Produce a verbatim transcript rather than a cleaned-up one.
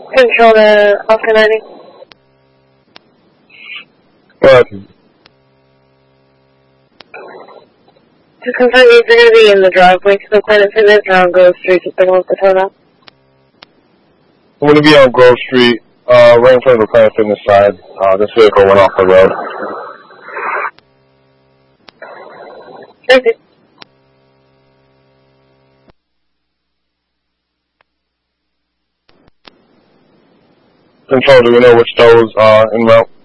Control to Oscar ninety. What? To confirm if you're going to be in the driveway to the Planet Fitness or on Grove Street to pick up the total. I'm going to be on Grove Street, uh, right in front of the Planet Fitness side. Uh, this vehicle went off the road. Thank you. Control, do we know which those are en route?